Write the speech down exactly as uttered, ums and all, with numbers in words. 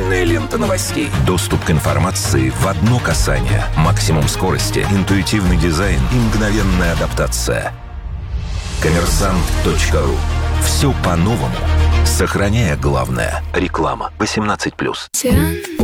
Длинная лента новостей. Доступ к информации в одно касание. Максимум скорости, интуитивный дизайн и мгновенная адаптация. коммерсант точка ру. Все по-новому. Сохраняя главное. Реклама восемнадцать плюс.